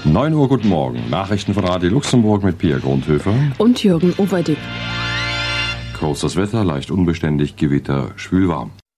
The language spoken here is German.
9 Uhr, guten Morgen. Nachrichten von Radio Luxemburg mit Pia Grundhöfer und Jürgen Overdick. Kurz das Wetter, leicht unbeständig, Gewitter, schwül warm.